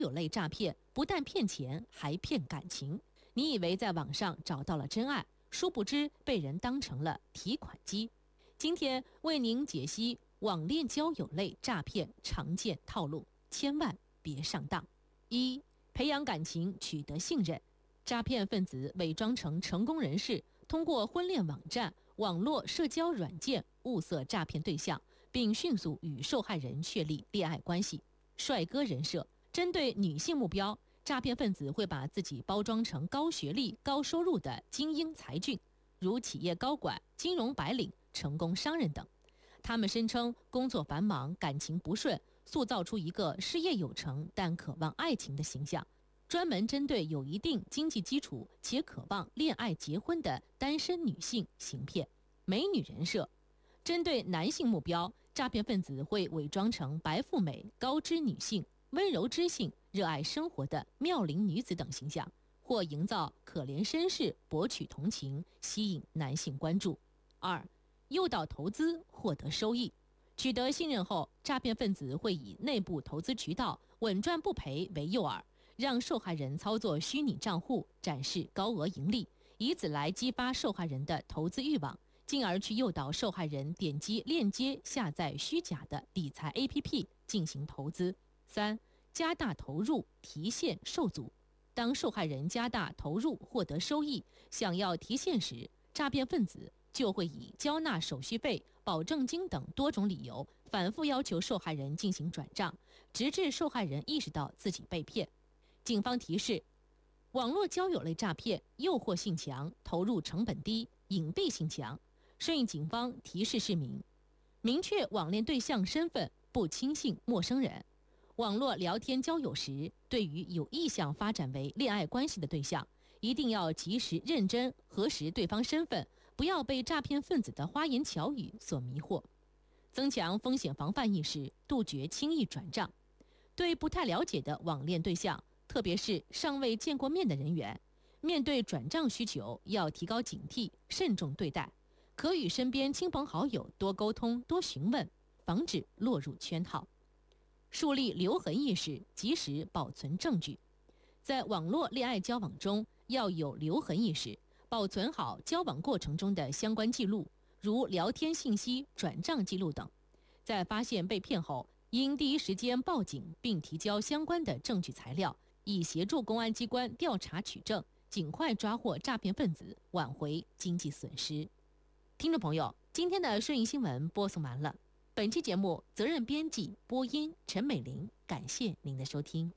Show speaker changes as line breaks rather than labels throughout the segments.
友类诈骗不但骗钱，还骗感情。你以为在网上找到了真爱，殊不知被人当成了提款机。今天为您解析网恋交友类诈骗常见套路，千万别上当。一、培养感情，取得信任。诈骗分子伪装成成功人士，通过婚恋网站、网络社交软件物色诈骗对象，并迅速与受害人确立恋爱关系。帅哥人设，针对女性目标，诈骗分子会把自己包装成高学历、高收入的精英才俊，如企业高管、金融白领、成功商人等。他们声称工作繁忙、感情不顺，塑造出一个事业有成但渴望爱情的形象，专门针对有一定经济基础且渴望恋爱结婚的单身女性行骗。美女人设，针对男性目标，诈骗分子会伪装成白富美、高知女性、温柔知性、热爱生活的妙龄女子等形象，或营造可怜绅士，博取同情，吸引男性关注。二、诱导投资，获得收益。取得信任后，诈骗分子会以内部投资渠道稳赚不赔为诱饵，让受害人操作虚拟账户，展示高额盈利，以此来激发受害人的投资欲望，进而去诱导受害人点击链接下载虚假的理财 APP 进行投资。三、加大投入，提现受阻。当受害人加大投入获得收益，想要提现时，诈骗分子就会以交纳手续费、保证金等多种理由，反复要求受害人进行转账，直至受害人意识到自己被骗。警方提示：网络交友类诈骗诱惑性强，投入成本低，隐蔽性强。顺应警方提示市民，明确网恋对象身份，不轻信陌生人。网络聊天交友时，对于有意向发展为恋爱关系的对象，一定要及时认真核实对方身份，不要被诈骗分子的花言巧语所迷惑。增强风险防范意识，杜绝轻易转账。对不太了解的网恋对象，特别是尚未见过面的人员，面对转账需求要提高警惕，慎重对待。可与身边亲朋好友多沟通、多询问，防止落入圈套。树立留痕意识，及时保存证据。在网络恋爱交往中，要有留痕意识，保存好交往过程中的相关记录，如聊天信息、转账记录等。在发现被骗后，应第一时间报警，并提交相关的证据材料，以协助公安机关调查取证，尽快抓获诈骗分子，挽回经济损失。听众朋友，今天的顺义新闻播送完了。本期节目责任编辑播音陈美玲，感谢您的收听。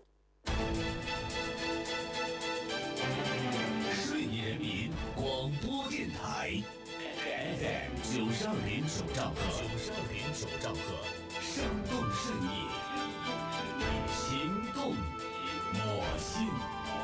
顺义人民广播电台 FM 92.9兆赫，生动顺义。